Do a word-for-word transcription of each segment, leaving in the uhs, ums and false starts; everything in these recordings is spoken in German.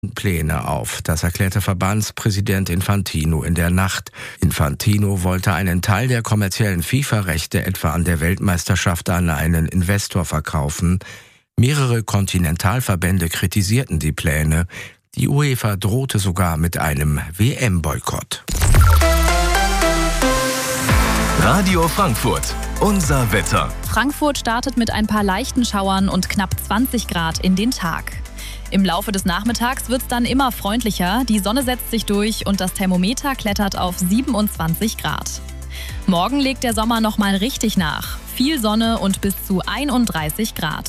Pläne auf. Das erklärte Verbandspräsident Infantino in der Nacht. Infantino wollte einen Teil der kommerziellen FIFA-Rechte etwa an der Weltmeisterschaft an einen Investor verkaufen. Mehrere Kontinentalverbände kritisierten die Pläne. Die UEFA drohte sogar mit einem W M-Boykott. Radio Frankfurt, unser Wetter. Frankfurt startet mit ein paar leichten Schauern und knapp zwanzig Grad in den Tag. Im Laufe des Nachmittags wird es dann immer freundlicher, die Sonne setzt sich durch und das Thermometer klettert auf siebenundzwanzig Grad. Morgen legt der Sommer nochmal richtig nach. Viel Sonne und bis zu einunddreißig Grad.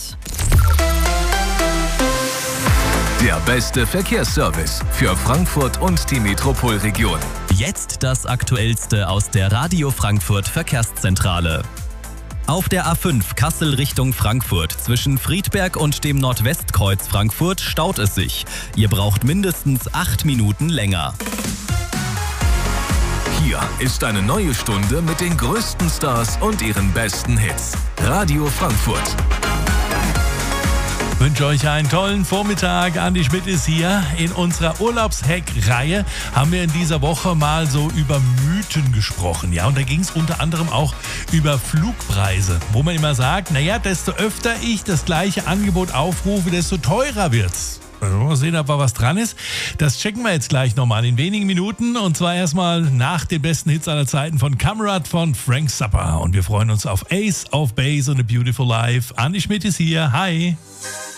Der beste Verkehrsservice für Frankfurt und die Metropolregion. Jetzt das Aktuellste aus der Radio Frankfurt Verkehrszentrale. Auf der A fünf Kassel Richtung Frankfurt zwischen Friedberg und dem Nordwestkreuz Frankfurt staut es sich. Ihr braucht mindestens acht Minuten länger. Hier ist eine neue Stunde mit den größten Stars und ihren besten Hits. Radio Frankfurt. Ich wünsche euch einen tollen Vormittag. Andi Schmidt ist hier. In unserer Urlaubshack-Reihe haben wir in dieser Woche mal so über Mythen gesprochen. Ja, und da ging es unter anderem auch über Flugpreise, wo man immer sagt, naja, desto öfter ich das gleiche Angebot aufrufe, desto teurer wird's. Also mal sehen, ob da was dran ist. Das checken wir jetzt gleich nochmal in wenigen Minuten. Und zwar erstmal nach den besten Hits aller Zeiten von Kamerad von Frank Zappa. Und wir freuen uns auf Ace of Base und A Beautiful Life. Andi Schmidt ist hier. Hi.